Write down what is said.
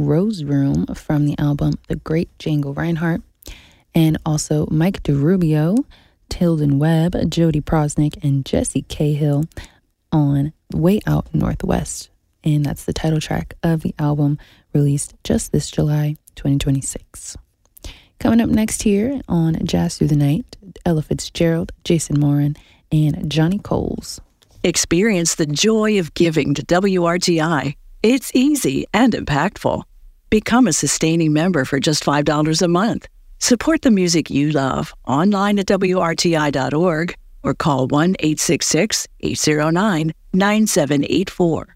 Rose Room from the album The Great Django Reinhardt, and also Mike DeRubio, Tilden Webb, Jody Prosnick, and Jesse Cahill on Way Out Northwest. And that's the title track of the album released just this July 2026. Coming up next here on Jazz Through the Night, Ella Fitzgerald, Jason Moran, and Johnny Coles. Experience the joy of giving to WRTI. It's easy and impactful. Become a sustaining member for just $5 a month. Support the music you love online at WRTI.org or call 1-866-809-9784.